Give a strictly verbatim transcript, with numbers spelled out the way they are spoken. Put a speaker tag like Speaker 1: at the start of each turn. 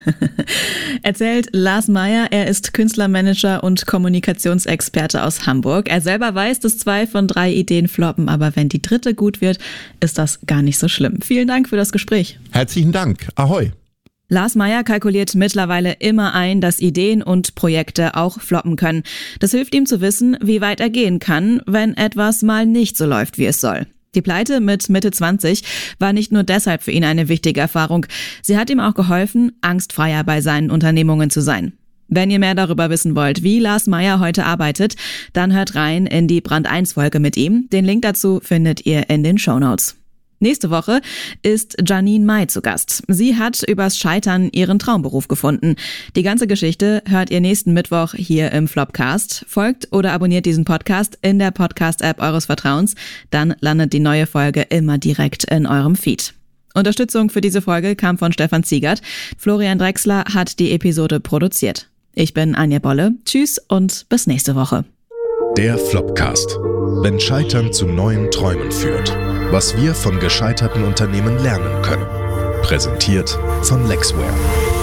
Speaker 1: Erzählt Lars Meyer, er ist Künstlermanager und Kommunikationsexperte aus Hamburg. Er selber weiß, dass zwei von drei Ideen floppen, aber wenn die dritte gut wird, ist das gar nicht so schlimm. Vielen Dank für das Gespräch.
Speaker 2: Herzlichen Dank. Ahoi.
Speaker 1: Lars Meyer kalkuliert mittlerweile immer ein, dass Ideen und Projekte auch floppen können. Das hilft ihm zu wissen, wie weit er gehen kann, wenn etwas mal nicht so läuft, wie es soll. Die Pleite mit Mitte zwanzig war nicht nur deshalb für ihn eine wichtige Erfahrung. Sie hat ihm auch geholfen, angstfreier bei seinen Unternehmungen zu sein. Wenn ihr mehr darüber wissen wollt, wie Lars Meyer heute arbeitet, dann hört rein in die Brand eins Folge mit ihm. Den Link dazu findet ihr in den Shownotes. Nächste Woche ist Janine Mai zu Gast. Sie hat übers Scheitern ihren Traumberuf gefunden. Die ganze Geschichte hört ihr nächsten Mittwoch hier im Flopcast. Folgt oder abonniert diesen Podcast in der Podcast-App eures Vertrauens. Dann landet die neue Folge immer direkt in eurem Feed. Unterstützung für diese Folge kam von Stefan Ziegert. Florian Drexler hat die Episode produziert. Ich bin Anja Bolle. Tschüss und bis nächste Woche.
Speaker 3: Der Flopcast. Wenn Scheitern zu neuen Träumen führt. Was wir von gescheiterten Unternehmen lernen können. Präsentiert von Lexware.